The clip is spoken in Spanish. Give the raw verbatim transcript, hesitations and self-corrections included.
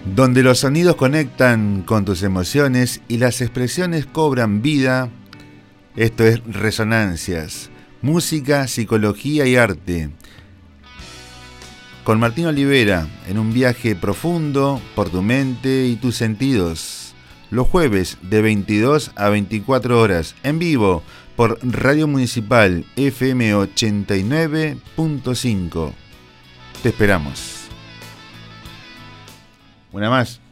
donde los sonidos conectan con tus emociones y las expresiones cobran vida. Esto es Resonancias, música, psicología y arte. Con Martín Olivera, en un viaje profundo por tu mente y tus sentidos. Los jueves de veintidós a veinticuatro horas, en vivo por Radio Municipal F M ochenta y nueve punto cinco. Te esperamos. Una más.